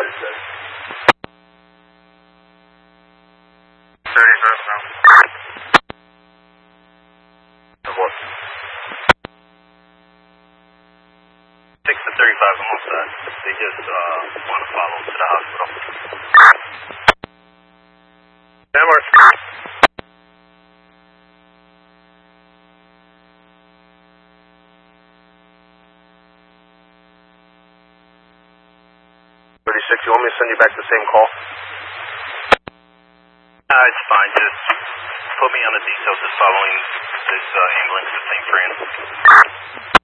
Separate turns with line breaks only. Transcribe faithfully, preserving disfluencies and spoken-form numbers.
thirty-first now. What? six to thirty-five, I'm on side. They just uh, want to follow to the hospital. Denmark. thirty-six, you want me to send you back the same call? Uh, it's fine. Just put me on the details just following this uh, ambulance to Saint Fran.